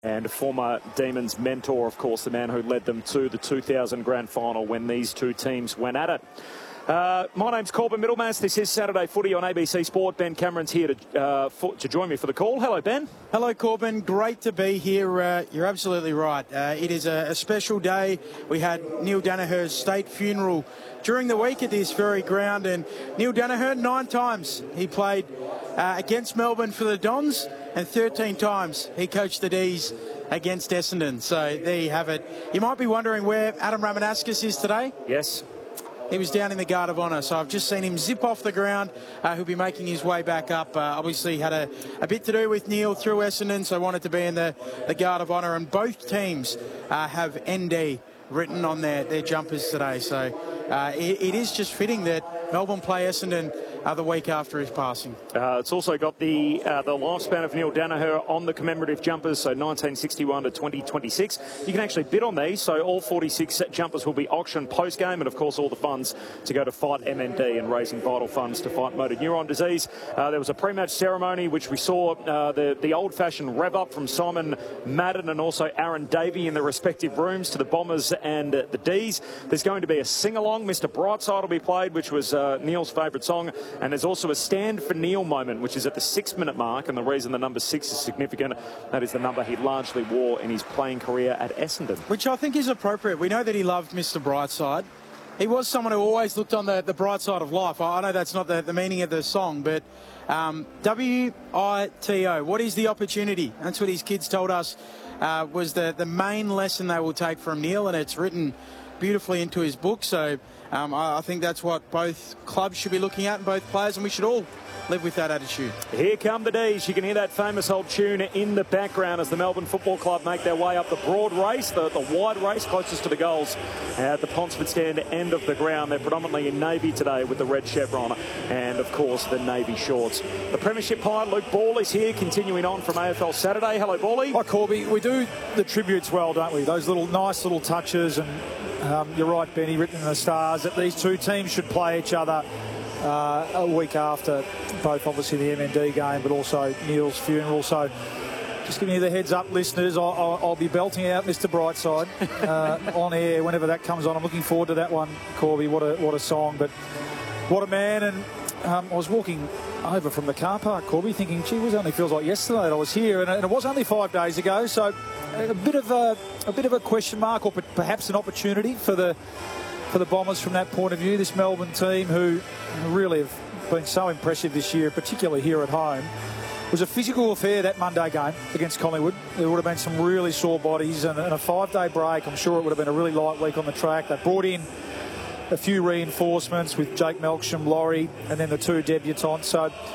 And former Demons mentor, of course, the man who led them to the 2000 grand final when these two teams went at it. My name's Corbin Middlemass. This is Saturday Footy on ABC Sport. Ben Cameron's here to join me for the call. Hello, Ben. Hello, Corbin. Great to be here. You're absolutely right. It is a special day. We had Neil Daniher's state funeral during the week at this very ground. And Neil Daniher, 9 times he played against Melbourne for the Dons, and 13 times he coached the D's against Essendon. So there you have it. You might be wondering where Adam Ramanauskas is today. Yes. He was down in the Guard of Honour, so I've just seen him zip off the ground. He'll be making his way back up. Obviously had a bit to do with Neil through Essendon, so wanted to be in the Guard of Honour. And both teams have ND written on their jumpers today. So it is just fitting that Melbourne play Essendon the week after his passing. It's also got the lifespan of Neil Daniher on the commemorative jumpers, so 1961 to 2026. You can actually bid on these, so all 46 jumpers will be auctioned post-game, and of course all the funds to go to Fight MND and raising vital funds to fight motor neuron disease. There was a pre-match ceremony which we saw the old-fashioned rev-up from Simon Madden and also Aaron Davey in the respective rooms to the Bombers and the D's. There's going to be a sing-along. Mr Brightside will be played, which was Neil's favourite song. And there's also a Stand for Neil moment, which is at the 6-minute mark. And the reason the number 6 is significant, that is the number he largely wore in his playing career at Essendon. Which I think is appropriate. We know that he loved Mr Brightside. He was someone who always looked on the bright side of life. I know that's not the meaning of the song, but WITO, what is the opportunity? That's what his kids told us was the main lesson they will take from Neil, and it's written beautifully into his book. So I think that's what both clubs should be looking at, and both players, and we should all live with that attitude. Here come the D's. You can hear that famous old tune in the background as the Melbourne Football Club make their way up the broad race, the wide race closest to the goals at the Ponsford stand end of the ground. They're predominantly in navy today with the red chevron and, of course, the navy shorts. The Premiership pilot Luke Ball is here, continuing on from AFL Saturday. Hello, Bally. Hi, Corby. We do the tributes well, don't we? Those nice little touches, and you're right, Benny, written in the stars, that these two teams should play each other a week after both obviously the MND game but also Neil's funeral. So just giving you the heads up, listeners, I'll be belting out Mr Brightside on air whenever that comes on. I'm looking forward to that one, Corby. What a song, but what a man. And I was walking over from the car park, Corby, thinking, gee, it only feels like yesterday that I was here, and it was only 5 days ago. So a bit of a question mark, or perhaps an opportunity for the Bombers from that point of view. This Melbourne team, who really have been so impressive this year, particularly here at home. It was a physical affair, that Monday game against Collingwood. There would have been some really sore bodies, and a 5-day break. I'm sure it would have been a really light week on the track. They brought in a few reinforcements with Jake Melksham, Laurie, and then the 2 debutants. So